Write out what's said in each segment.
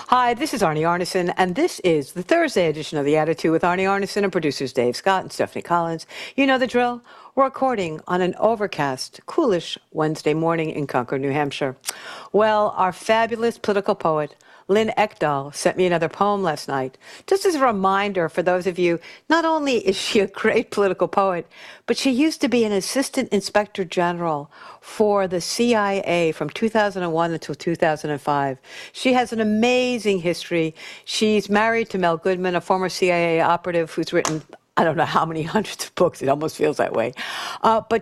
Hi, this is Arnie Arnesen, and this is the Thursday edition of The Attitude with Arnie Arnesen and producers Dave Scott and Stephanie Collins. You know the drill. We're recording on an overcast, coolish Wednesday morning in Concord, New Hampshire. Well, our fabulous political poet, Lynn Ekdahl, sent me another poem last night. Just as a reminder for those of you, not only is she a great political poet, but she used to be an assistant inspector general for the CIA from 2001 until 2005. She has an amazing history. She's married to Mel Goodman, a former CIA operative who's written, I don't know how many hundreds of books. It almost feels that way. But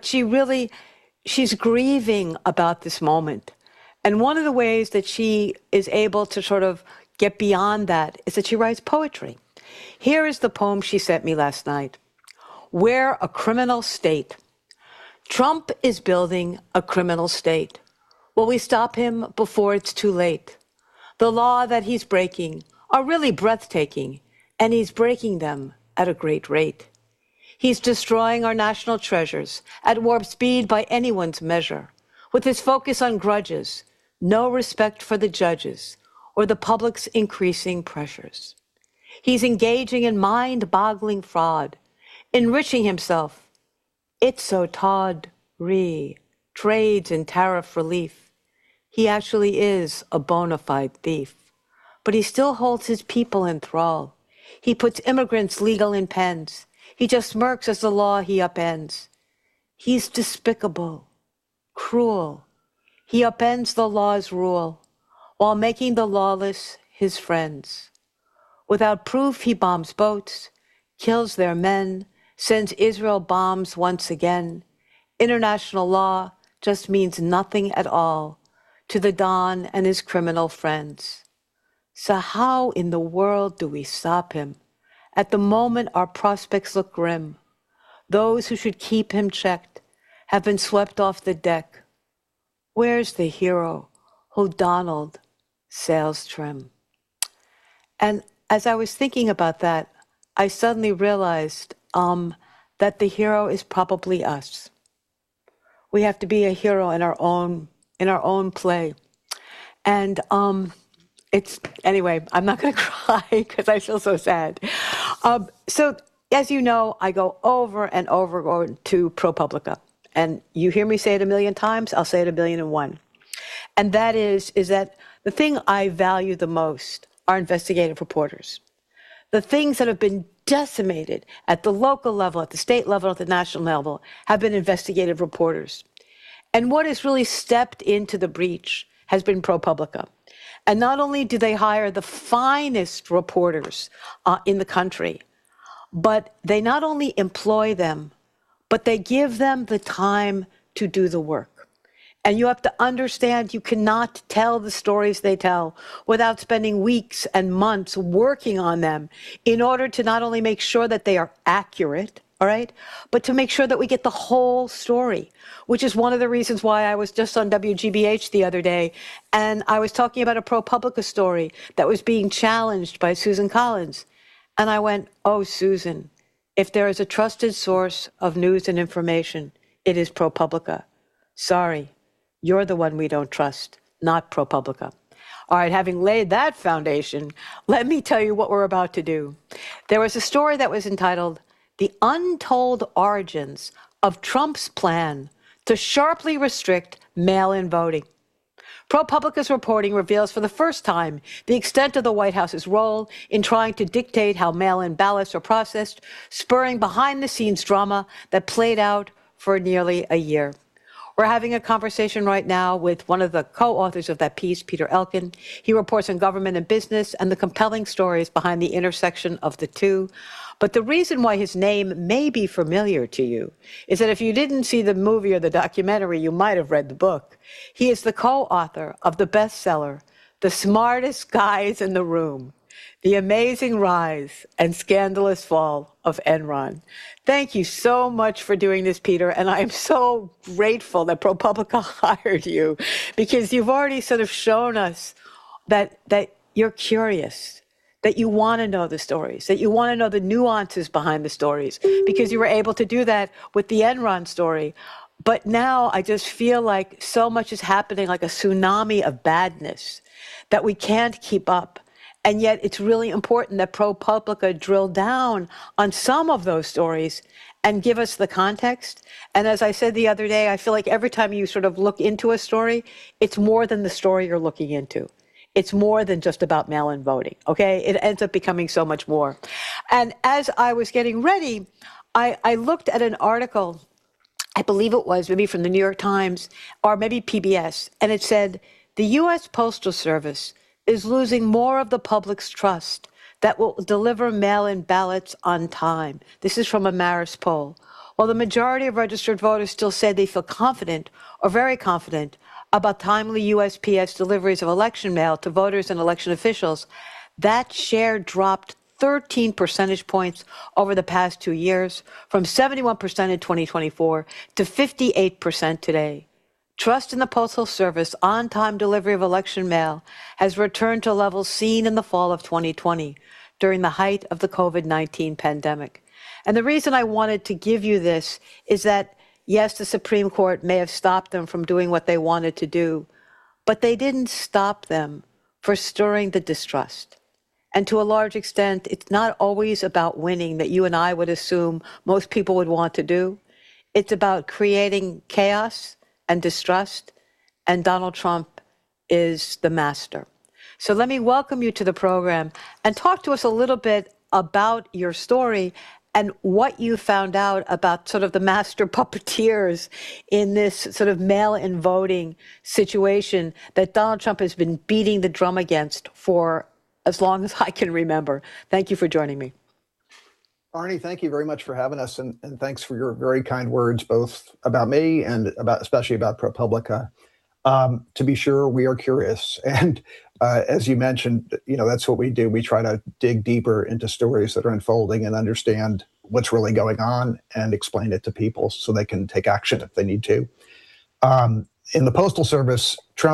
she's grieving about this moment. And one of the ways that she is able to sort of get beyond that is that she writes poetry. Here is the poem she sent me last night. We're a criminal state. Trump is building a criminal state. Will we stop him before it's too late? The law that he's breaking are really breathtaking, and he's breaking them at a great rate. He's destroying our national treasures at warp speed by anyone's measure, with his focus on grudges, no respect for the judges, or the public's increasing pressures. He's engaging in mind-boggling fraud, enriching himself. It's so tawdry, trades in tariff relief. He actually is a bona fide thief, but he still holds his people in thrall. He puts immigrants legal in pens. He just smirks as the law he upends. He's despicable, cruel. He upends the law's rule while making the lawless his friends. Without proof, he bombs boats, kills their men, sends Israel bombs once again. International law just means nothing at all to the Don and his criminal friends. So how in the world do we stop him? At the moment, our prospects look grim. Those who should keep him checked have been swept off the deck. Where's the hero who Donald sails trim? And as I was thinking about that, I suddenly realized that the hero is probably us. We have to be a hero in our own play. And anyway, I'm not going to cry because I feel so sad. So as you know, I go over and over to ProPublica. And you hear me say it a million times, I'll say it 1,000,001. And that is that the thing I value the most are investigative reporters. The things that have been decimated at the local level, at the state level, at the national level, have been investigative reporters. And what has really stepped into the breach has been ProPublica. And not only do they hire the finest reporters in the country, but they not only employ them, but they give them the time to do the work. And you have to understand you cannot tell the stories they tell without spending weeks and months working on them in order to not only make sure that they are accurate, all right, but to make sure that we get the whole story, which is one of the reasons why I was just on WGBH the other day, and I was talking about a ProPublica story that was being challenged by Susan Collins. And I went, oh, Susan, if there is a trusted source of news and information, it is ProPublica. Sorry, you're the one we don't trust, not ProPublica. All right, having laid that foundation, let me tell you what we're about to do. There was a story that was entitled, The Untold Origins of Trump's Plan to Sharply Restrict Mail-in Voting. ProPublica's reporting reveals for the first time the extent of the White House's role in trying to dictate how mail-in ballots are processed, spurring behind-the-scenes drama that played out for nearly a year. We're having a conversation right now with one of the co-authors of that piece, Peter Elkin. He reports on government and business and the compelling stories behind the intersection of the two. But the reason why his name may be familiar to you is that if you didn't see the movie or the documentary, you might have read the book. He is the co-author of the bestseller, The Smartest Guys in the Room, The Amazing Rise and Scandalous Fall of Enron. Thank you so much for doing this, Peter. And I am so grateful that ProPublica hired you because you've already sort of shown us that you're curious, that you want to know the stories, that you want to know the nuances behind the stories, because you were able to do that with the Enron story. But now I just feel like so much is happening, like a tsunami of badness, that we can't keep up. And yet it's really important that ProPublica drill down on some of those stories and give us the context. And as I said the other day, I feel like every time you sort of look into a story, it's more than the story you're looking into. It's more than just about mail-in voting, okay? It ends up becoming so much more. And as I was getting ready, I looked at an article, I believe it was maybe from the New York Times or maybe PBS, and it said, the U.S. Postal Service is losing more of the public's trust that will deliver mail-in ballots on time. This is from a Marist poll. While the majority of registered voters still say they feel confident or very confident about timely USPS deliveries of election mail to voters and election officials, that share dropped 13 percentage points over the past 2 years, from 71% in 2024 to 58% today. Trust in the Postal Service on-time delivery of election mail has returned to levels seen in the fall of 2020 during the height of the COVID-19 pandemic. And the reason I wanted to give you this is that, yes, the Supreme Court may have stopped them from doing what they wanted to do, but they didn't stop them for stirring the distrust. And to a large extent, it's not always about winning that you and I would assume most people would want to do. It's about creating chaos and distrust, and Donald Trump is the master. So let me welcome you to the program and talk to us a little bit about your story and what you found out about sort of the master puppeteers in this sort of mail-in voting situation that Donald Trump has been beating the drum against for as long as I can remember. Thank you for joining me. Arnie, thank you very much for having us, and thanks for your very kind words, both about me and especially about ProPublica. To be sure, we are curious, and as you mentioned, that's what we do. We try to dig deeper into stories that are unfolding and understand what's really going on and explain it to people so they can take action if they need to. In the Postal Service,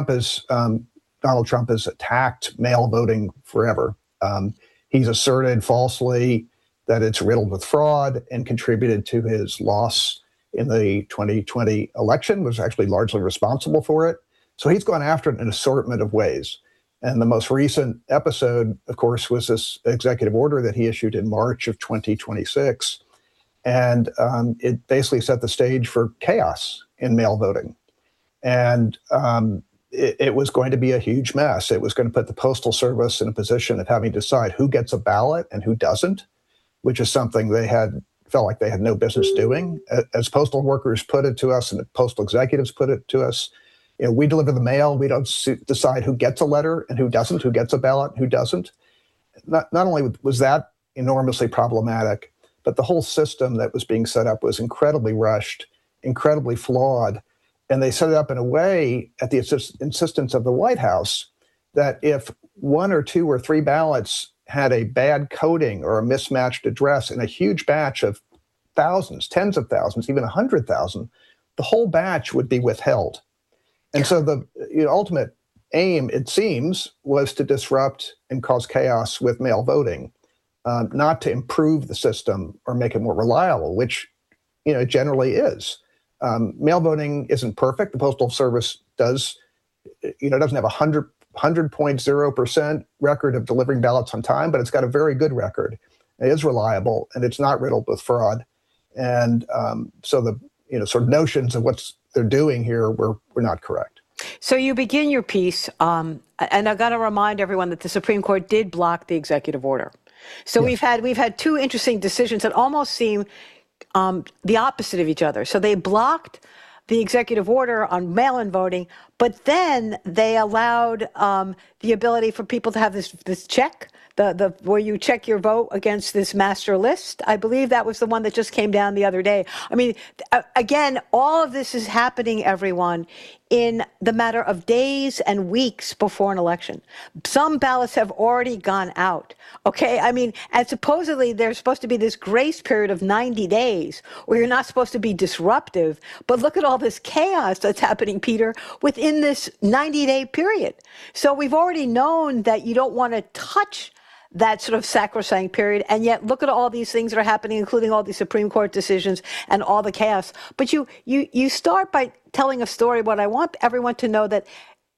Donald Trump has attacked mail voting forever. He's asserted falsely that it's riddled with fraud and contributed to his loss in the 2020 election, was actually largely responsible for it. So he's gone after it in an assortment of ways. And the most recent episode, of course, was this executive order that he issued in March of 2026. And it basically set the stage for chaos in mail voting. And it was going to be a huge mess. It was going to put the Postal Service in a position of having to decide who gets a ballot and who doesn't, which is something they felt like they had no business doing. As postal workers put it to us and postal executives put it to us, we deliver the mail. We don't decide who gets a letter and who doesn't, who gets a ballot and who doesn't. Not only was that enormously problematic, but the whole system that was being set up was incredibly rushed, incredibly flawed. And they set it up in a way at the insistence of the White House that if 1 or 2 or 3 ballots had a bad coding or a mismatched address in a huge batch of thousands, tens of thousands, even 100,000, the whole batch would be withheld. And so the ultimate aim, it seems, was to disrupt and cause chaos with mail voting, not to improve the system or make it more reliable, which it generally is. Mail voting isn't perfect. The Postal Service doesn't have 100.0% record of delivering ballots on time, but it's got a very good record. It is reliable, and it's not riddled with fraud. And so the sort of notions of what they're doing here were not correct. So you begin your piece, and I've got to remind everyone that the Supreme Court did block the executive order. So yes. we've had 2 interesting decisions that almost seem the opposite of each other. So they blocked the executive order on mail-in voting, but then they allowed the ability for people to have this check, where you check your vote against this master list. I believe that was the one that just came down the other day. I mean, again, all of this is happening, everyone, in the matter of days and weeks before an election. Some ballots have already gone out, okay? I mean, and supposedly there's supposed to be this grace period of 90 days where you're not supposed to be disruptive, but look at all this chaos that's happening, Peter, within this 90-day period. So we've already known that you don't want to touch that sort of sacrosanct period. And yet look at all these things that are happening, including all these Supreme Court decisions and all the chaos. But you start by telling a story. What I want everyone to know that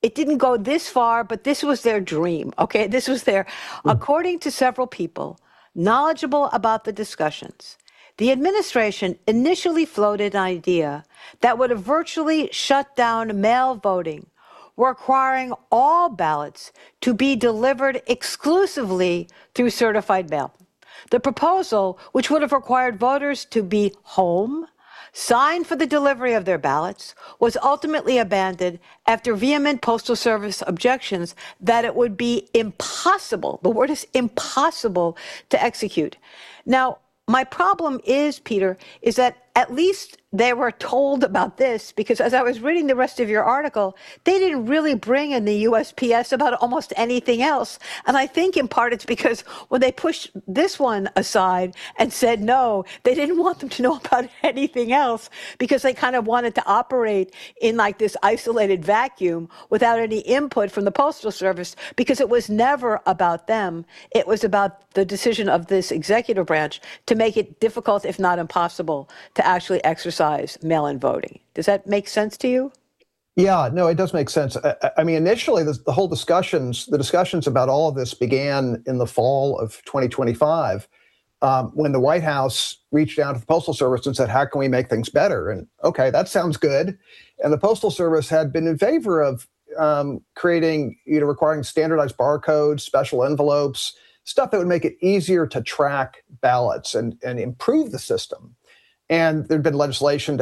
it didn't go this far, but this was their dream, okay? This was their, according to several people knowledgeable about the discussions, the administration initially floated an idea that would have virtually shut down mail voting, requiring all ballots to be delivered exclusively through certified mail. The proposal, which would have required voters to be home, sign for the delivery of their ballots, was ultimately abandoned after vehement Postal Service objections that it would be impossible, the word is impossible, to execute. Now, my problem is, Peter, is that at least they were told about this, because as I was reading the rest of your article, they didn't really bring in the USPS about almost anything else. And I think in part it's because when they pushed this one aside and said no, they didn't want them to know about anything else, because they kind of wanted to operate in like this isolated vacuum without any input from the Postal Service, because it was never about them. It was about the decision of this executive branch to make it difficult, if not impossible, to actually exercise mail-in voting. Does that make sense to you? Yeah, no, it does make sense. I mean, initially, the whole discussions about all of this began in the fall of 2025, when the White House reached out to the Postal Service and said, how can we make things better? And okay, that sounds good. And the Postal Service had been in favor of creating, requiring standardized barcodes, special envelopes, stuff that would make it easier to track ballots and improve the system. And there'd been legislation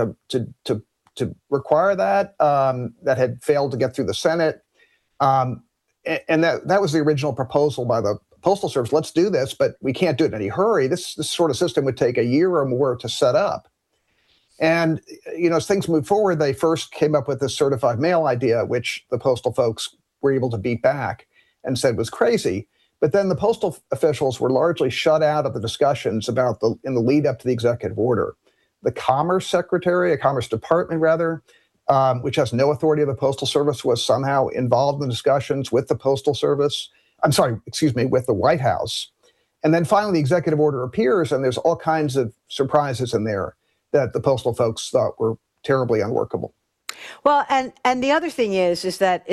to require that that had failed to get through the Senate, and that was the original proposal by the Postal Service. Let's do this, but we can't do it in any hurry. This sort of system would take a year or more to set up. And as things moved forward, they first came up with this certified mail idea, which the postal folks were able to beat back and said was crazy. But then the postal officials were largely shut out of the discussions in the lead up to the executive order. The Commerce Department, which has no authority of the Postal Service, was somehow involved in discussions with the Postal Service. With the White House. And then finally, the executive order appears, and there's all kinds of surprises in there that the postal folks thought were terribly unworkable. Well, and the other thing is that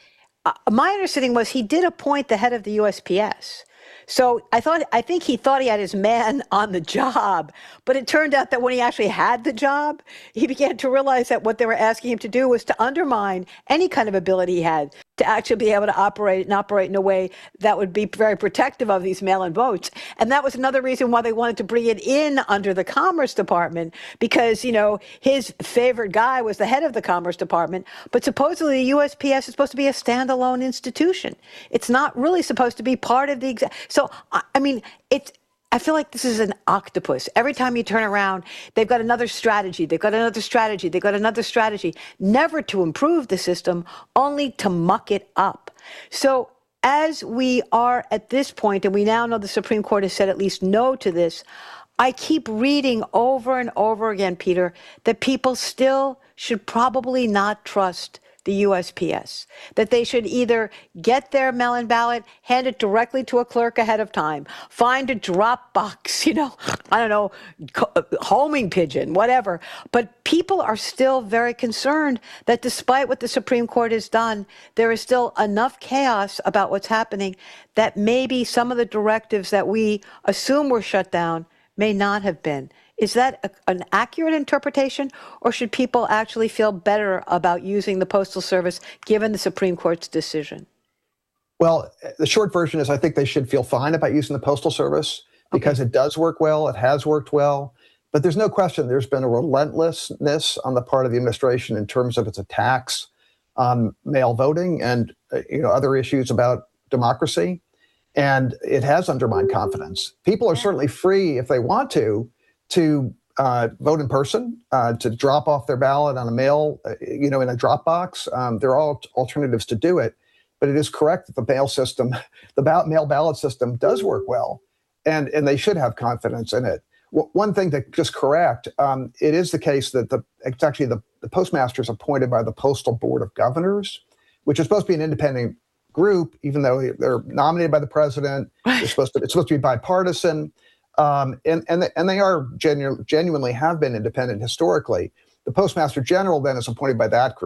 my understanding was he did appoint the head of the USPS. So I think he thought he had his man on the job, but it turned out that when he actually had the job, he began to realize that what they were asking him to do was to undermine any kind of ability he had to actually be able to operate in a way that would be very protective of these mail-in votes. And that was another reason why they wanted to bring it in under the Commerce Department, because, his favorite guy was the head of the Commerce Department, but supposedly the USPS is supposed to be a standalone institution. It's not really supposed to be part of the So, I mean, I feel like this is an octopus. Every time you turn around, they've got another strategy. They've got another strategy. They've got another strategy, never to improve the system, only to muck it up. So as we are at this point, and we now know the Supreme Court has said at least no to this, I keep reading over and over again, Peter, that people still should probably not trust the USPS, that they should either get their mail-in ballot, hand it directly to a clerk ahead of time, find a drop box, homing pigeon, whatever. But people are still very concerned that despite what the Supreme Court has done, there is still enough chaos about what's happening that maybe some of the directives that we assume were shut down may not have been. Is that an accurate interpretation, or should people actually feel better about using the Postal Service given the Supreme Court's decision? Well, the short version is I think they should feel fine about using the Postal Service because it does work well. It has worked well. But there's no question there's been a relentlessness on the part of the administration in terms of its attacks on mail voting and other issues about democracy. And it has undermined confidence. People are certainly free, if they want to vote in person, to drop off their ballot on a mail, in a drop box. There are all alternatives to do it. But it is correct that the mail system, mail ballot system does work well, and they should have confidence in it. One thing to just correct, it is the case that it's actually the postmaster is appointed by the Postal Board of Governors, which is supposed to be an independent group, even though they're nominated by the president. It's supposed to be bipartisan. And they are genuinely have been independent historically. The Postmaster General then is appointed by that group.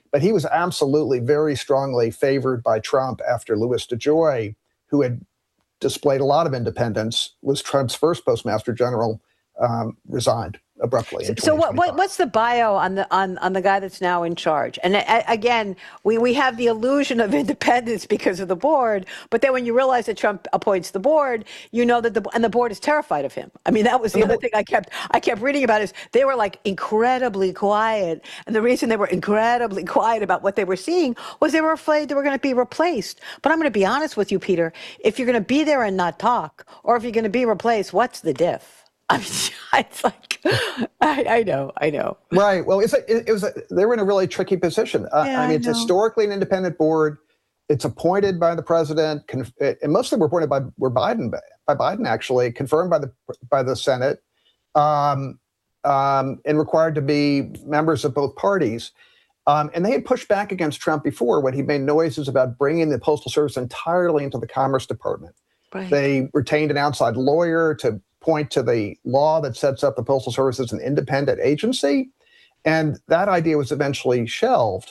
But he was absolutely very strongly favored by Trump after Louis DeJoy, who had displayed a lot of independence, was Trump's first postmaster general, resigned abruptly. So what's the bio on the guy that's now in charge? And again, we have the illusion of independence because of the board, but then when you realize that Trump appoints the board, you know that the board is terrified of him. I mean, that was the other thing I kept reading about is they were like incredibly quiet, and the reason they were incredibly quiet about what they were seeing was they were afraid they were going to be replaced. But I'm going to be honest with you, Peter, if you're going to be there and not talk, or if you're going to be replaced, what's the diff? I mean, it's like, I know. Right. Well, they were in a really tricky position. I mean, it's historically an independent board. It's appointed by the president, and most of them were appointed by Biden, actually, confirmed by the Senate, and required to be members of both parties. And they had pushed back against Trump before when he made noises about bringing the Postal Service entirely into the Commerce Department. Right. They retained an outside lawyer to point to the law that sets up the Postal Service as an independent agency. And that idea was eventually shelved.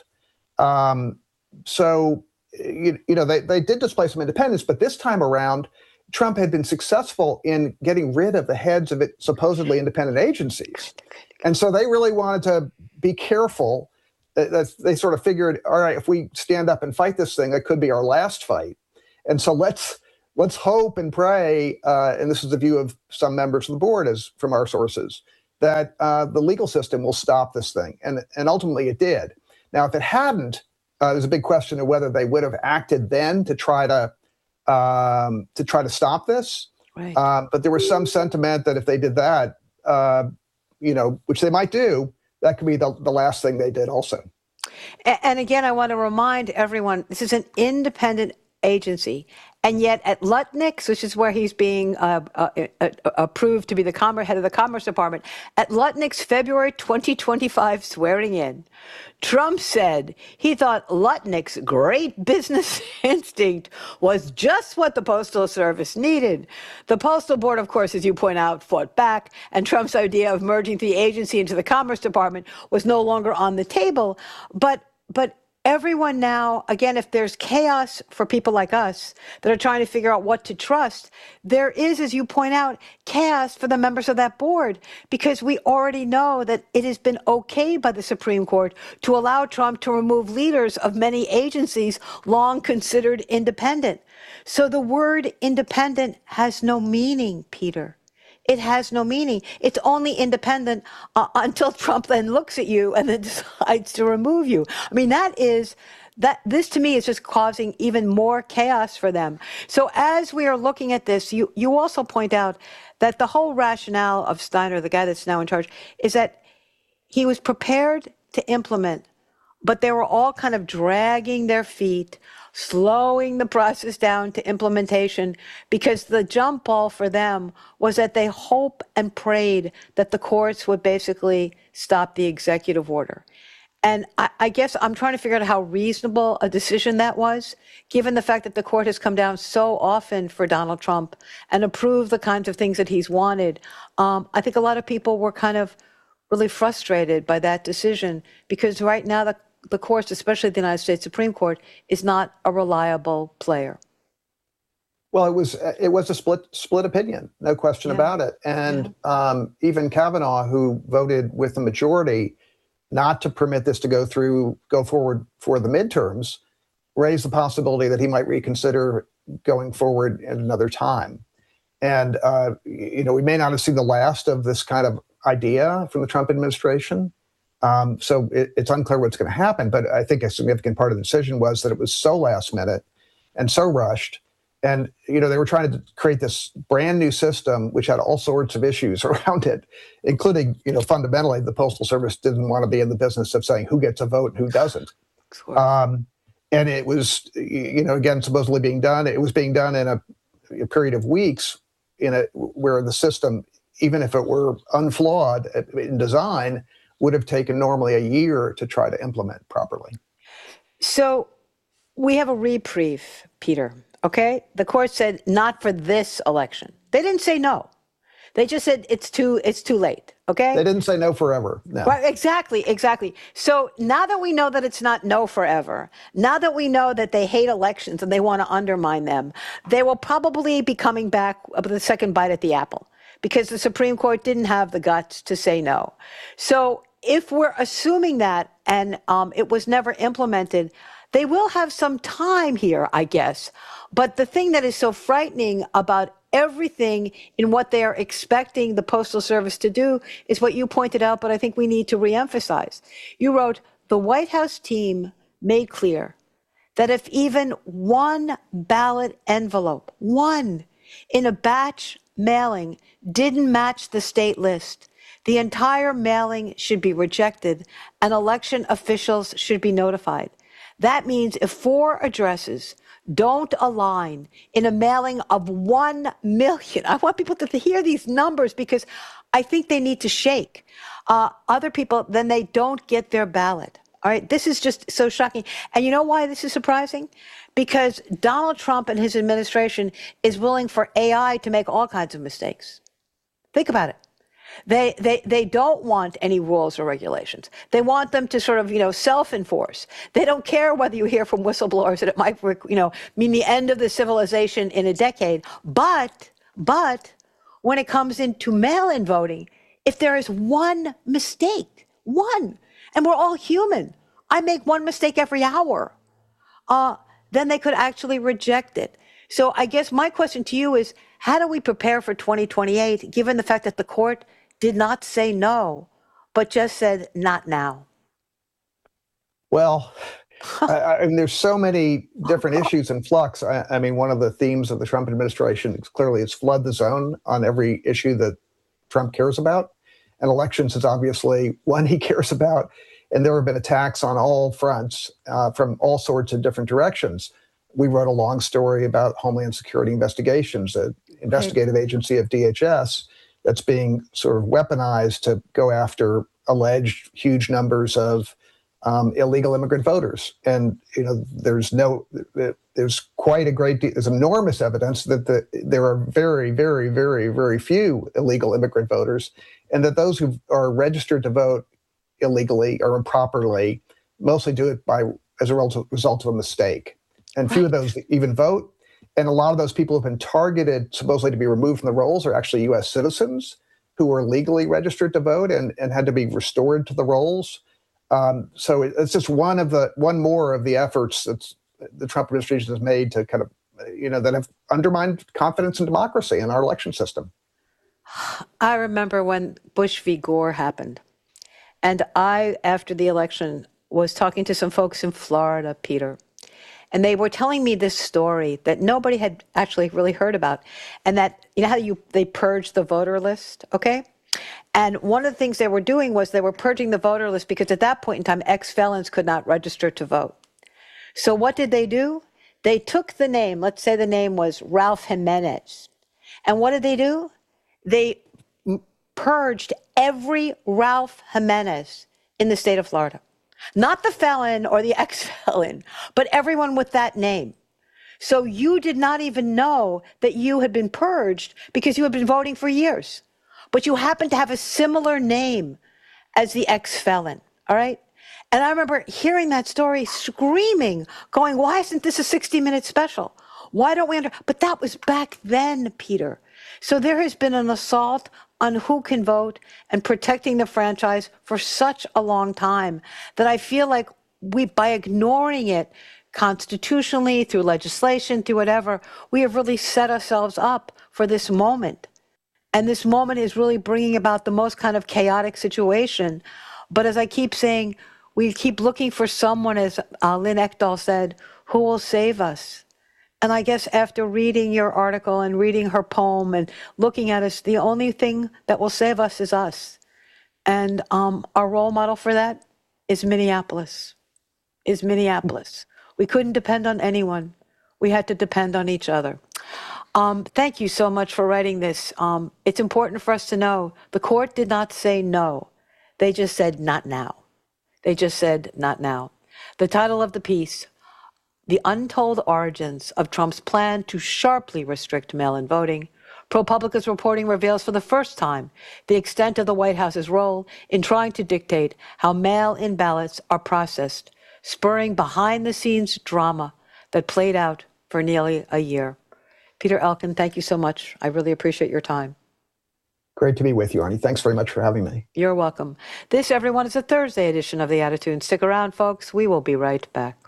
So, they did display some independence, but this time around, Trump had been successful in getting rid of the heads of supposedly independent agencies. And so they really wanted to be careful. They sort of figured, all right, if we stand up and fight this thing, that could be our last fight. And so let's hope and pray, and this is the view of some members of the board, as from our sources, that the legal system will stop this thing, and ultimately it did. Now, if it hadn't, there's a big question of whether they would have acted then to try to stop this. Right. But there was some sentiment that if they did that, which they might do, that could be the last thing they did also. And again, I want to remind everyone, this is an independent agency. And yet at Lutnick's, which is where he's being approved to be the head of the Commerce Department, at Lutnick's February 2025 swearing in, Trump said he thought Lutnick's great business instinct was just what the Postal Service needed. The Postal Board, of course, as you point out, fought back, and Trump's idea of merging the agency into the Commerce Department was no longer on the table. But everyone now, again, if there's chaos for people like us that are trying to figure out what to trust, there is, as you point out, chaos for the members of that board, because we already know that it has been okay by the Supreme Court to allow Trump to remove leaders of many agencies long considered independent. So the word independent has no meaning, Peter. It has no meaning. It's only independent until Trump then looks at you and then decides to remove you. I mean, this to me is just causing even more chaos for them. So as we are looking at this, you also point out that the whole rationale of Steiner, the guy that's now in charge, is that he was prepared to implement, but they were all kind of dragging their feet, slowing the process down to implementation, because the jump ball for them was that they hoped and prayed that the courts would basically stop the executive order. And I guess I'm trying to figure out how reasonable a decision that was, given the fact that the court has come down so often for Donald Trump and approved the kinds of things that he's wanted. I think a lot of people were kind of really frustrated by that decision, because right now the courts, especially the United States Supreme Court, is not a reliable player. Well, it was a split opinion, no question about it. And even Kavanaugh, who voted with the majority not to permit this to go forward for the midterms, raised the possibility that he might reconsider going forward at another time. And we may not have seen the last of this kind of idea from the Trump administration. So it's unclear what's going to happen. But I think a significant part of the decision was that it was so last minute and so rushed. And, they were trying to create this brand new system, which had all sorts of issues around it, including, fundamentally, the Postal Service didn't want to be in the business of saying who gets a vote and who doesn't. And it was, again, supposedly being done. It was being done in a period of weeks where the system, even if it were unflawed in design, would have taken normally a year to try to implement properly. So we have a reprieve, Peter, okay? The court said not for this election. They didn't say no. They just said it's too late. Okay? They didn't say no forever. No. Right, exactly. So now that we know that it's not no forever, now that we know that they hate elections and they want to undermine them, they will probably be coming back with a second bite at the apple because the Supreme Court didn't have the guts to say no. So if we're assuming that and it was never implemented, they will have some time here, I guess. But the thing that is so frightening about everything in what they are expecting the Postal Service to do is what you pointed out, but I think we need to reemphasize. You wrote, the White House team made clear that if even one ballot envelope, one, in a batch mailing didn't match the state list, the entire mailing should be rejected and election officials should be notified. That means if 4 addresses don't align in a mailing of 1 million, I want people to hear these numbers because I think they need to shake. Other people, then they don't get their ballot. All right, this is just so shocking. And you know why this is surprising? Because Donald Trump and his administration is willing for AI to make all kinds of mistakes. Think about it. They don't want any rules or regulations. They want them to sort of, self-enforce. They don't care whether you hear from whistleblowers that it might, mean the end of the civilization in a decade. But when it comes into mail-in voting, if there is one mistake, one, and we're all human, I make one mistake every hour, then they could actually reject it. So I guess my question to you is, how do we prepare for 2028, given the fact that the court did not say no, but just said not now? Well, I mean, there's so many different issues in flux. I mean, one of the themes of the Trump administration is clearly it's flood the zone on every issue that Trump cares about. And elections is obviously one he cares about. And there have been attacks on all fronts from all sorts of different directions. We wrote a long story about Homeland Security investigations, an investigative agency of DHS that's being sort of weaponized to go after alleged huge numbers of illegal immigrant voters. And, there's quite a great deal, there's enormous evidence that there are very, very, very, very few illegal immigrant voters, and that those who are registered to vote illegally or improperly mostly do it as a result of a mistake. And few of those even vote. And a lot of those people who have been targeted, supposedly to be removed from the rolls, are actually U.S. citizens who were legally registered to vote and had to be restored to the rolls. So it's just one more of the efforts that the Trump administration has made to kind of, that have undermined confidence in democracy and our election system. I remember when Bush v. Gore happened. And I, after the election, was talking to some folks in Florida, Peter. And they were telling me this story that nobody had actually really heard about. And that, how they purged the voter list, okay? And one of the things they were doing was they were purging the voter list because at that point in time, ex-felons could not register to vote. So what did they do? They took the name, let's say the name was Ralph Jimenez. And what did they do? They purged every Ralph Jimenez in the state of Florida. Not the felon or the ex-felon, but everyone with that name. So you did not even know that you had been purged because you had been voting for years. But you happened to have a similar name as the ex-felon, all right? And I remember hearing that story, screaming, going, why isn't this a 60-minute special? Why don't we But that was back then, Peter. So there has been an assault on who can vote and protecting the franchise for such a long time that I feel like by ignoring it constitutionally, through legislation, through whatever, we have really set ourselves up for this moment. And this moment is really bringing about the most kind of chaotic situation. But as I keep saying, we keep looking for someone, as Lynn Ekdahl said, who will save us. And I guess after reading your article and reading her poem and looking at us, the only thing that will save us is us. And our role model for that is Minneapolis. We couldn't depend on anyone. We had to depend on each other. Thank you so much for writing this. It's important for us to know the court did not say no. They just said not now. The title of the piece, The Untold Origins of Trump's Plan to Sharply Restrict Mail-in Voting, ProPublica's reporting reveals for the first time the extent of the White House's role in trying to dictate how mail-in ballots are processed, spurring behind-the-scenes drama that played out for nearly a year. Peter Elkin, thank you so much. I really appreciate your time. Great to be with you, Arnie. Thanks very much for having me. You're welcome. This, everyone, is a Thursday edition of The Attitude. Stick around, folks. We will be right back.